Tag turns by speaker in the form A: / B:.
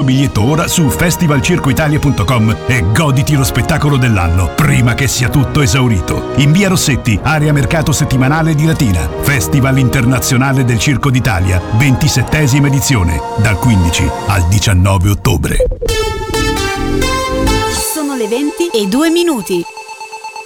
A: biglietto ora su festivalcircoitalia.com e goditi lo spettacolo dell'anno prima che sia tutto esaurito. In via Rossetti, area mercato settimanale di Latina. Festival internazionale del Circo d'Italia, 27ª edizione, dal 15 al 19 ottobre.
B: Sono le 20:02.